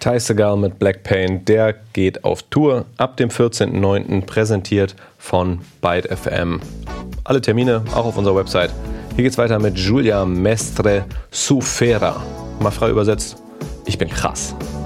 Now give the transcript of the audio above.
Ty Segall mit Black Pain, der geht auf Tour ab dem 14.09. präsentiert von Byte FM. Alle Termine auch auf unserer Website. Hier geht's weiter mit Julia Mestre Sufera. Mal frei übersetzt, ich bin krass.